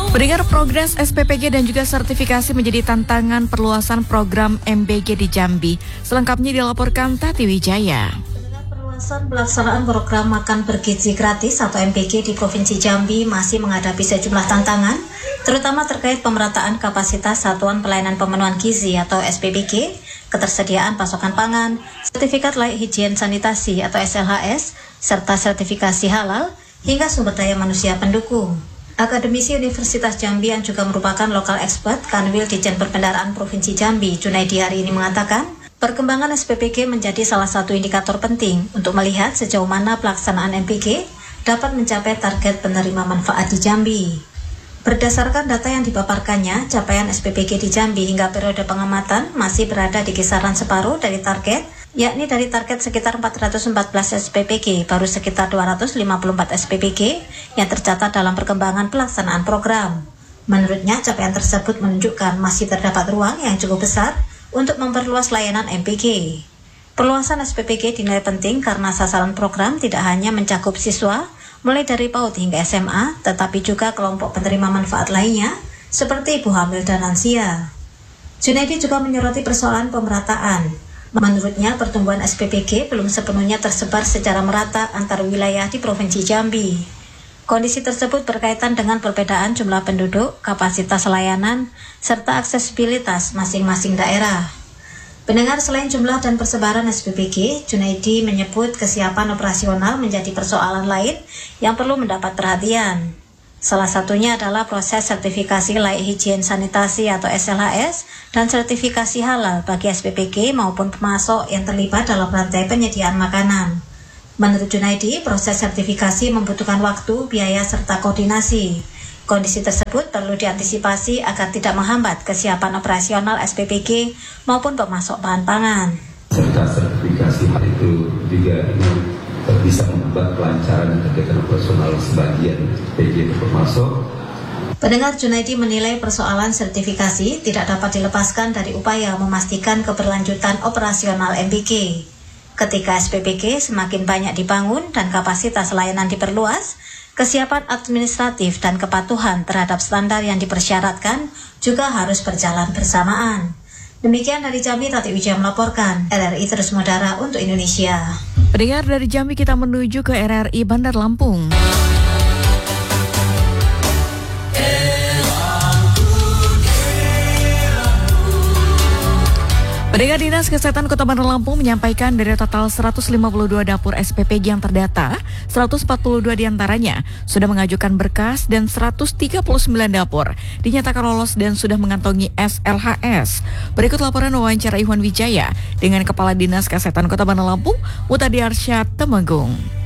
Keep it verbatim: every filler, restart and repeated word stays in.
Pendengar, progres S P P G dan juga sertifikasi menjadi tantangan perluasan program M B G di Jambi. Selengkapnya dilaporkan Tati Wijaya. Perluasan pelaksanaan program makan bergizi gratis atau M B G di Provinsi Jambi masih menghadapi sejumlah tantangan, terutama terkait pemerataan kapasitas Satuan Pelayanan Pemenuhan Gizi atau S P B G, ketersediaan pasokan pangan, sertifikat layak higien sanitasi atau S L H S, serta sertifikasi halal, hingga sumber daya manusia pendukung. Akademisi Universitas Jambi yang juga merupakan lokal expert Kanwil Ditjen Perbendaharaan Provinsi Jambi, Junaidi, hari ini mengatakan, perkembangan S P P G menjadi salah satu indikator penting untuk melihat sejauh mana pelaksanaan M P G dapat mencapai target penerima manfaat di Jambi. Berdasarkan data yang dipaparkannya, capaian S P P G di Jambi hingga periode pengamatan masih berada di kisaran separuh dari target, yakni dari target sekitar empat ratus empat belas S P P G, baru sekitar dua ratus lima puluh empat S P P G yang tercatat dalam perkembangan pelaksanaan program. Menurutnya, capaian tersebut menunjukkan masih terdapat ruang yang cukup besar untuk memperluas layanan M P G. Perluasan S P P G dinilai penting karena sasaran program tidak hanya mencakup siswa mulai dari PAUD hingga S M A, tetapi juga kelompok penerima manfaat lainnya seperti ibu hamil dan lansia. Junaidi juga menyoroti persoalan pemerataan. Menurutnya, pertumbuhan S P P G belum sepenuhnya tersebar secara merata antar wilayah di Provinsi Jambi. Kondisi tersebut berkaitan dengan perbedaan jumlah penduduk, kapasitas layanan, serta aksesibilitas masing-masing daerah. Pendengar, selain jumlah dan persebaran S P P G, Junaidi menyebut kesiapan operasional menjadi persoalan lain yang perlu mendapat perhatian. Salah satunya adalah proses sertifikasi layak higien sanitasi atau S L H S dan sertifikasi halal bagi S P P G maupun pemasok yang terlibat dalam rantai penyediaan makanan. Menurut Junaidi, proses sertifikasi membutuhkan waktu, biaya, serta koordinasi. Kondisi tersebut perlu diantisipasi agar tidak menghambat kesiapan operasional S P P G maupun pemasok bahan pangan. Serta sertifikasi hal itu juga ini bisa membuat kelancaran dan kegiatan operasional sebagian P G pemasok. Pendengar, Junaidi menilai persoalan sertifikasi tidak dapat dilepaskan dari upaya memastikan keberlanjutan operasional M B G. Ketika S P P G semakin banyak dibangun dan kapasitas layanan diperluas, kesiapan administratif dan kepatuhan terhadap standar yang dipersyaratkan juga harus berjalan bersamaan. Demikian dari Jambi, Tati Wijaya melaporkan. R R I terus mengudara untuk Indonesia. Pendengar, dari Jambi kita menuju ke R R I Bandar Lampung. Pendengar, Dinas Kesehatan Kota Bandar Lampung menyampaikan dari total seratus lima puluh dua dapur S P P G yang terdata, seratus empat puluh dua diantaranya sudah mengajukan berkas dan seratus tiga puluh sembilan dapur dinyatakan lolos dan sudah mengantongi S L H S. Berikut laporan wawancara Iwan Wijaya dengan Kepala Dinas Kesehatan Kota Bandar Lampung, Mutadi Arsyad Temenggung.